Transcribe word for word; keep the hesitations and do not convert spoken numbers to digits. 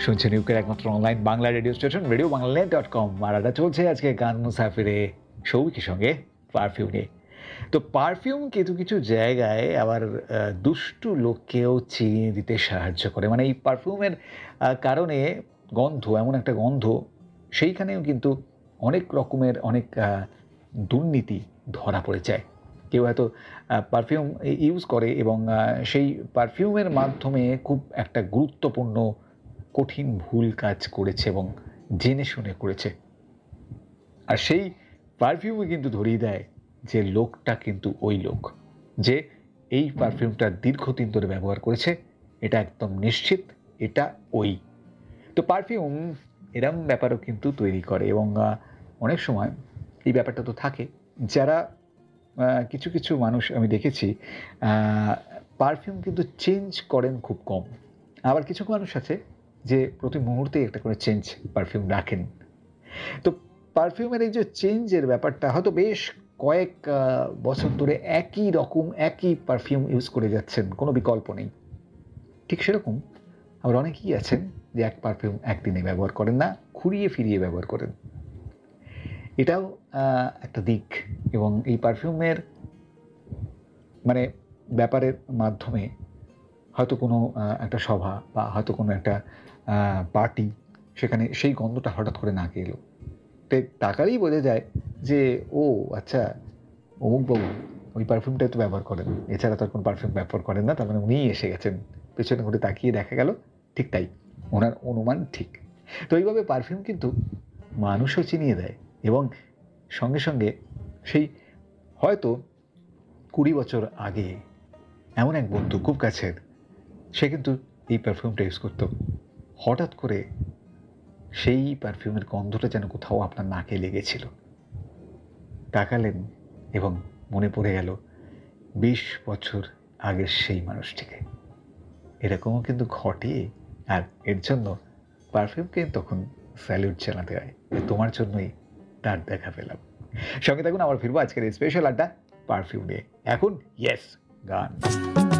শুনছেন ইউকের একমাত্র online Bangla radio station radio Bangla dot com. আর এটা চলছে আজকে গান মুসাফিরে সৌভিকের সঙ্গে পারফিউম নিয়ে। তো পারফিউম কিছু কিছু জায়গায় আবার দুষ্টু লোককেও চিনিয়ে দিতে সাহায্য করে। মানে এই পারফিউমের কারণে গন্ধ, এমন একটা গন্ধ, সেইখানেও কিন্তু অনেক রকমের অনেক দুর্নীতি ধরা পড়ে যায়। কেউ হয়তো পারফিউম ইউজ করে এবং সেই পারফিউমের মাধ্যমে খুব একটা গুরুত্বপূর্ণ কঠিন ভুল কাজ করেছে এবং জেনে শুনে করেছে। আর সেই পারফিউমে কিন্তু ধরিয়ে দেয় যে লোকটা কিন্তু ওই লোক, যে এই পারফিউমটা দীর্ঘদিন ধরে ব্যবহার করেছে, এটা একদম নিশ্চিত এটা ওই। তো পারফিউম এরম ব্যাপারও কিন্তু তৈরি করে এবং অনেক সময় এই ব্যাপারটা তো থাকে, যারা কিছু কিছু মানুষ আমি দেখেছি পারফিউম কিন্তু চেঞ্জ করেন খুব কম। আবার কিছু মানুষ আছে যে প্রতি মুহূর্তে একটা করে চেঞ্জ পারফিউম রাখেন। তো পারফিউমের এই যে চেঞ্জের ব্যাপারটা, হয়তো বেশ কয়েক বছর ধরে একই রকম একই পারফিউম ইউজ করে যাচ্ছেন, কোনো বিকল্প নেই। ঠিক সেরকম আবার অনেকেই আছেন যে এক পারফিউম একদিনে ব্যবহার করেন না, ঘুরিয়ে ফিরিয়ে ব্যবহার করেন। এটাও একটা দিক। এবং এই পারফিউমের মানে ব্যাপারের মাধ্যমে হয়তো কোনো একটা সভা বা হয়তো কোনো একটা পার্টি, সেখানে সেই গন্ধটা হঠাৎ করে নাকে এলো, তাই তাকালেই বোঝা যায় যে ও আচ্ছা অমুকবাবু ওই পারফিউমটাই তো ব্যবহার করেন, এছাড়া তো আর কোনো পারফিউম ব্যবহার করেন না, তার মানে উনিই এসে গেছেন। পেছনে ঘুরে তাকিয়ে দেখা গেল ঠিক তাই, ওনার অনুমান ঠিক। তো এইভাবে পারফিউম কিন্তু মানুষও চিনিয়ে দেয় এবং সঙ্গে সঙ্গে সেই হয়তো কুড়ি বছর আগে এমন এক বন্ধু খুব কাছের, সে কিন্তু এই পারফিউমটা ইউজ করতো। হঠাৎ করে সেই পারফিউমের গন্ধটা যেন কোথাও আপনার নাকে লেগেছিল, তাকালেন এবং মনে পড়ে গেল বিশ বছর আগের সেই মানুষটিকে। এরকমও কিন্তু ঘটে। আর এর জন্য পারফিউমকে তখন স্যালিউট জানাতে হয়, তোমার জন্যই তার দেখা পেলাম। সঙ্গে থাকুন, আবার ফিরবো আজকের এই স্পেশাল আড্ডা পারফিউম নিয়ে। এখন ইয়েস গান।